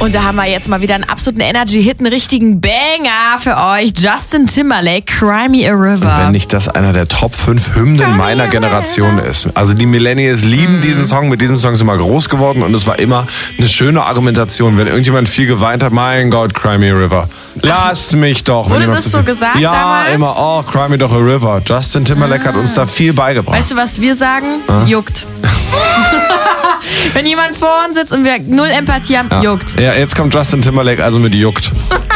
Und da haben wir jetzt mal wieder einen absoluten Energy-Hit, einen richtigen Banger für euch. Justin Timberlake, Cry Me a River. Wenn nicht das einer der Top 5 Hymnen meiner Generation ist. Also die Millennials lieben diesen Song, mit diesem Song sind wir groß geworden und es war immer eine schöne Argumentation. Wenn irgendjemand viel geweint hat, mein Gott, Cry Me a River. Lass mich doch. Wurde das so gesagt ja, damals? immer, oh, Cry Me doch a River. Justin Timberlake hat uns da viel beigebracht. Weißt du, was wir sagen? Juckt. Wenn jemand vor uns sitzt und wir null Empathie haben, juckt. Ja, jetzt kommt Justin Timberlake also mit Juckt.